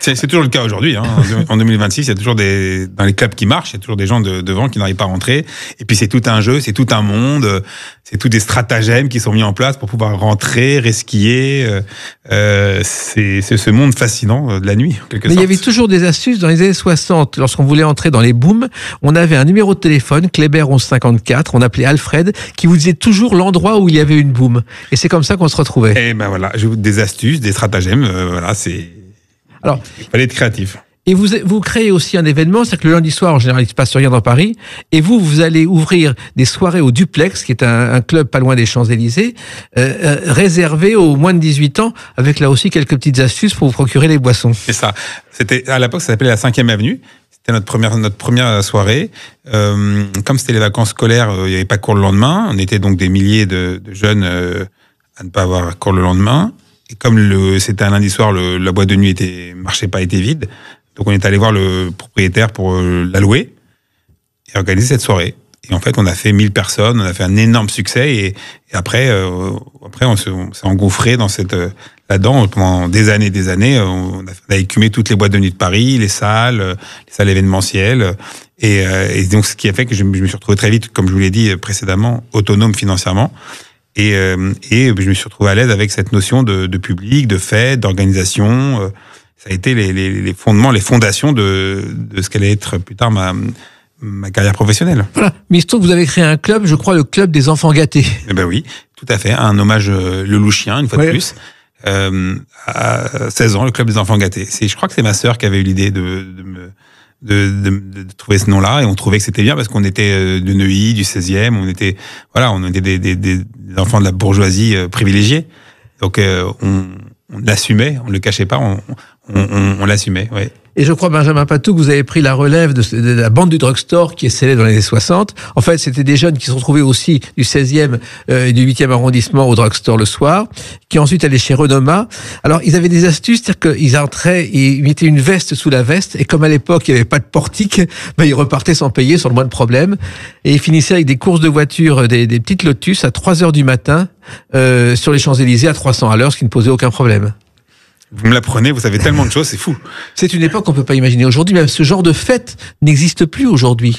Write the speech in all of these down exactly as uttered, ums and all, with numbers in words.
C'est, c'est toujours le cas aujourd'hui. Hein. En deux mille vingt-six, il y a toujours des dans les clubs qui marchent, il y a toujours des gens de, devant qui n'arrivent pas à rentrer. Et puis c'est tout un jeu, c'est tout un monde, c'est tous des stratagèmes qui sont mis en place pour pouvoir rentrer, resquiller. Euh, c'est, c'est ce monde fascinant de la nuit, en quelque Mais sorte. il y avait toujours des astuces dans les années soixante. Lorsqu'on voulait entrer dans les booms, on avait un numéro de téléphone, Kléber onze cinquante-quatre, on appelait Alfred, qui vous disait toujours l'endroit où il y avait une boom. Et c'est comme ça qu'on se retrouvait. Et ben voilà, je vous des astuces, des stratagèmes. Euh, voilà, c'est. Alors, il fallait être créatif. Et vous, vous créez aussi un événement, c'est que le lundi soir, en général, il ne se passe rien dans Paris, et vous, vous allez ouvrir des soirées au Duplex, qui est un, un club pas loin des Champs-Élysées, euh, euh, réservé aux moins de dix-huit ans, avec là aussi quelques petites astuces pour vous procurer les boissons. C'est ça. C'était, à l'époque, ça s'appelait la cinquième avenue. C'était notre première, notre première soirée. Euh, comme c'était les vacances scolaires, euh, il n'y avait pas cours le lendemain. On était donc des milliers de, de jeunes euh, à ne pas avoir cours le lendemain. Et comme le, c'était un lundi soir, le, la boîte de nuit était, marchait pas, était vide. Donc on est allé voir le propriétaire pour euh, la louer et organiser cette soirée. Et en fait, on a fait mille personnes, on a fait un énorme succès. Et, et après, euh, après, on, se, on s'est engouffré dans cette euh, là-dedans pendant des années, des années. On a, on a écumé toutes les boîtes de nuit de Paris, les salles, les salles événementielles. Et, euh, et donc, ce qui a fait que je, je me suis retrouvé très vite, comme je vous l'ai dit précédemment, autonome financièrement. Et, euh, et je me suis retrouvé à l'aise avec cette notion de, de public, de fête, d'organisation. Ça a été les, les, les fondements, les fondations de, de ce qu'allait être plus tard ma, ma carrière professionnelle. Voilà. Mais il se trouve que vous avez créé un club, je crois, le club des enfants gâtés. Eh ben oui, tout à fait. Un hommage euh, Lelouchien, une fois ouais. de plus. Euh, à seize ans, le club des enfants gâtés. C'est, je crois que c'est ma sœur qui avait eu l'idée de, de me, de, de, de trouver ce nom-là, et on trouvait que c'était bien parce qu'on était de Neuilly, du seizième, on était, voilà, on était des, des, des enfants de la bourgeoisie euh, privilégiée. Donc, euh, on, on l'assumait, on le cachait pas, on, on, on, on l'assumait, ouais. Et je crois, Benjamin Patou, que vous avez pris la relève de, de la bande du drugstore qui est scellée dans les années soixante. En fait, c'était des jeunes qui se retrouvaient aussi du seizième euh, et du huitième arrondissement au drugstore le soir, qui ensuite allaient chez Renoma. Alors, ils avaient des astuces, c'est-à-dire qu'ils entraient, ils mettaient une veste sous la veste, et comme à l'époque, il n'y avait pas de portique, ben, ils repartaient sans payer, sans le moindre problème. Et ils finissaient avec des courses de voitures, des, des petites Lotus à trois heures du matin, euh, sur les Champs-Élysées à trois cents à l'heure, ce qui ne posait aucun problème. Vous me l'apprenez, vous savez tellement de choses, c'est fou. C'est une époque qu'on ne peut pas imaginer aujourd'hui. Même ce genre de fête n'existe plus aujourd'hui.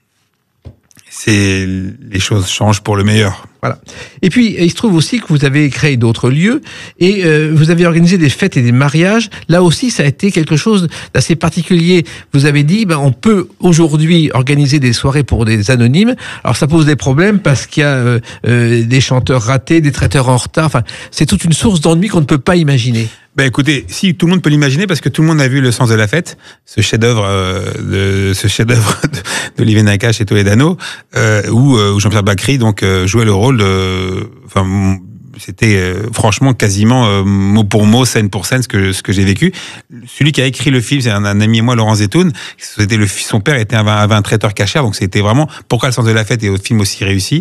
C'est, les choses changent pour le meilleur. Voilà. Et puis, il se trouve aussi que vous avez créé d'autres lieux et euh, vous avez organisé des fêtes et des mariages. Là aussi, ça a été quelque chose d'assez particulier. Vous avez dit, ben, on peut aujourd'hui organiser des soirées pour des anonymes. Alors, ça pose des problèmes parce qu'il y a euh, euh, des chanteurs ratés, des traiteurs en retard. Enfin, c'est toute une source d'ennui qu'on ne peut pas imaginer. Ben écoutez, si tout le monde peut l'imaginer, parce que tout le monde a vu Le Sens de la Fête, ce chef-d'œuvre, euh, de, ce chef-d'œuvre d'Olivier Nakache et Toledano, euh, où, euh, où Jean-Pierre Bacry donc euh, jouait le rôle de, enfin, c'était euh, franchement quasiment euh, mot pour mot, scène pour scène, ce que ce que j'ai vécu. Celui qui a écrit le film, c'est un, un ami et moi, Laurent Zetoun. C'était le son père était un, avait un traiteur cachère, donc c'était vraiment pourquoi Le Sens de la Fête est un film aussi réussi.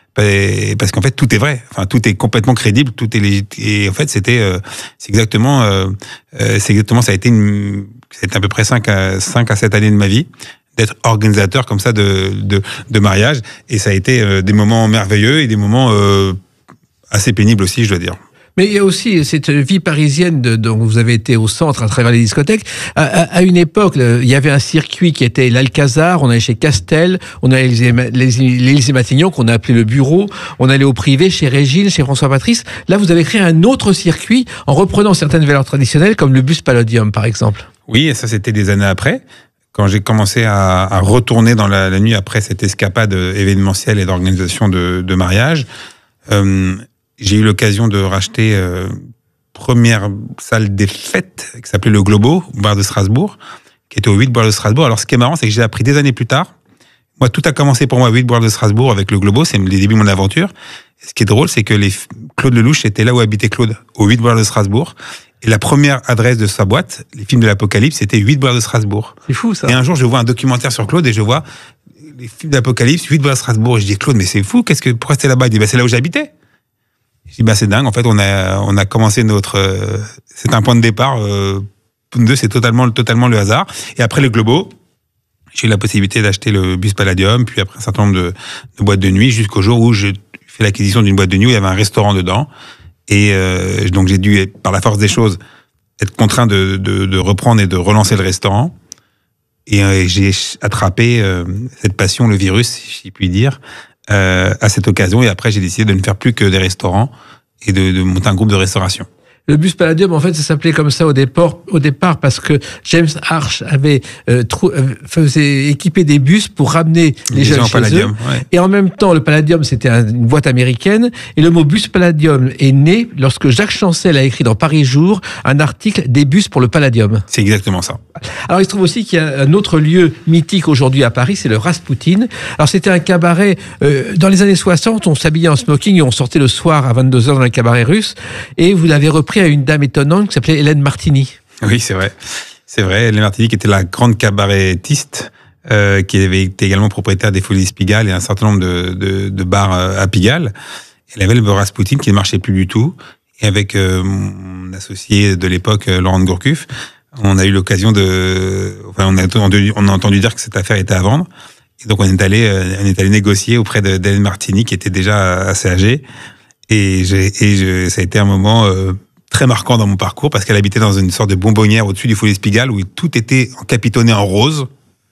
Parce qu'en fait tout est vrai, enfin tout est complètement crédible, tout est légit... et en fait c'était euh, c'est exactement euh, c'est exactement ça a été une c'est à peu près cinq à cinq à sept années de ma vie d'être organisateur comme ça de de de mariage, et ça a été euh, des moments merveilleux et des moments euh, assez pénibles aussi, je dois dire. Mais il y a aussi cette vie parisienne de, dont vous avez été au centre à travers les discothèques. À, à, à une époque, le, il y avait un circuit qui était l'Alcazar, on allait chez Castel, on allait l'Élysée-Matignon, qu'on a appelé le bureau, on allait au privé, chez Régine, chez François Patrice. Là, vous avez créé un autre circuit en reprenant certaines valeurs traditionnelles, comme le bus Palladium, par exemple. Oui, et ça, c'était des années après. Quand j'ai commencé à, à retourner dans la, la nuit après cette escapade événementielle et d'organisation de, de mariage, euh, j'ai eu l'occasion de racheter euh, première salle des fêtes qui s'appelait le Globo, au bar de Strasbourg, qui était au huit boulevard de Strasbourg. Alors, ce qui est marrant, c'est que j'ai appris des années plus tard. Moi, tout a commencé pour moi au huit boulevard de Strasbourg avec le Globo, c'est les débuts de mon aventure. Et ce qui est drôle, c'est que les Claude Lelouch était là où habitait Claude, au huit boulevard de Strasbourg. Et la première adresse de sa boîte, les films de l'Apocalypse, c'était huit boulevard de Strasbourg. C'est fou, ça. Et un jour, je vois un documentaire sur Claude et je vois les films de l'Apocalypse, huit boulevard de Strasbourg. Et je dis, Claude, mais c'est fou, qu'est-ce que, pourquoi c'était là-bas? Il dit, bah, c'est là où j'habitais. Je dis, bah, c'est dingue. En fait, on a, on a commencé notre, euh, c'est un point de départ, euh, pour nous deux, c'est totalement, totalement le hasard. Et après le Globo, j'ai eu la possibilité d'acheter le bus Palladium, puis après un certain nombre de, de boîtes de nuit, jusqu'au jour où j'ai fait l'acquisition d'une boîte de nuit où il y avait un restaurant dedans. Et, euh, donc j'ai dû, par la force des choses, être contraint de, de, de reprendre et de relancer le restaurant. Et, et j'ai attrapé euh, cette passion, le virus, si je puis dire, euh, à cette occasion. Et après, j'ai décidé de ne faire plus que des restaurants et de, de monter un groupe de restauration. Le bus Palladium, en fait, ça s'appelait comme ça au départ, au départ parce que James Arch avait euh, trou, euh, faisait équiper des bus pour ramener les, les jeunes chez Palladium, eux. Ouais. Et en même temps, le Palladium, c'était un, une boîte américaine. Et le mot bus Palladium est né lorsque Jacques Chancel a écrit dans Paris Jour un article des bus pour le Palladium. C'est exactement ça. Alors, il se trouve aussi qu'il y a un autre lieu mythique aujourd'hui à Paris, c'est le Rasputin. Alors, c'était un cabaret, euh, dans les années soixante, on s'habillait en smoking et on sortait le soir à vingt-deux heures dans un cabaret russe. Et vous l'avez repris à une dame étonnante qui s'appelait Hélène Martini. Oui, c'est vrai. C'est vrai. Hélène Martini qui était la grande cabarettiste, euh, qui avait été également propriétaire des Folies Pigalle et un certain nombre de, de, de bars à Pigalle. Elle avait le Rasputin qui ne marchait plus du tout. Et avec euh, mon associé de l'époque, Laurent de Gourcuff, on a eu l'occasion de... Enfin, on a, entendu, on a entendu dire que cette affaire était à vendre. Et donc, on est allé, on est allé négocier auprès de, d'Hélène Martini, qui était déjà assez âgée. Et, j'ai, et je, ça a été un moment euh, très marquant dans mon parcours, parce qu'elle habitait dans une sorte de bonbonnière au-dessus du Folies Pigalle, où tout était capitonné en rose.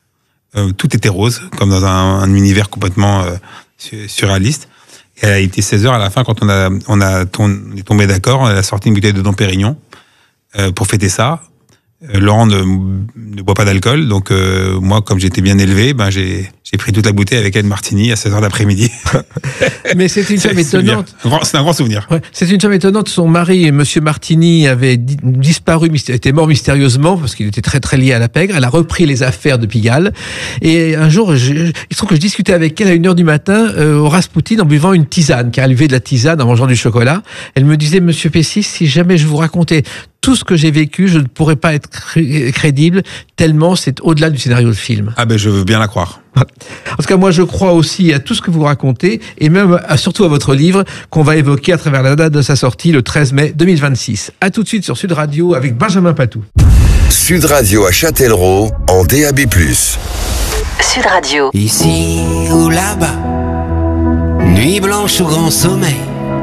Euh, tout était rose, comme dans un, un univers complètement euh, surréaliste. Et elle a été seize heures à la fin, quand on, a, on, a, on est tombé d'accord, elle a sorti une bouteille de Dom Pérignon euh, pour fêter ça. Euh, Laurent ne, ne boit pas d'alcool, donc euh, moi, comme j'étais bien élevé, ben j'ai, j'ai pris toute la bouteille avec Hélène Martini à seize heures d'après-midi. Mais c'est une femme étonnante. C'est un grand souvenir. Ouais, c'est une femme étonnante. Son mari, Monsieur Martini, avait di- disparu, était mort mystérieusement parce qu'il était très très lié à la pègre. Elle a repris les affaires de Pigalle. Et un jour, je, il se trouve que je discutais avec elle à une heure du matin euh, au Rasputin en buvant une tisane, car elle buvait de la tisane en mangeant du chocolat. Elle me disait, Monsieur Pessis, si jamais je vous racontais tout ce que j'ai vécu, je ne pourrais pas être crédible, tellement c'est au-delà du scénario de film. Ah ben je veux bien la croire. En tout cas, moi je crois aussi à tout ce que vous racontez, et même à, surtout à votre livre, qu'on va évoquer à travers la date de sa sortie, le treize mai deux mille vingt-six. À tout de suite sur Sud Radio avec Benjamin Patou. Sud Radio à Châtellerault, en D A B plus. Sud Radio. Ici ou là-bas, nuit blanche ou grand sommeil.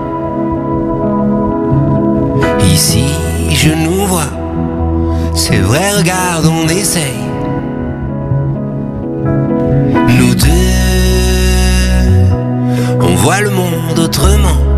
Ici, je nous vois, c'est vrai, regarde, on essaye. Nous deux, on voit le monde autrement.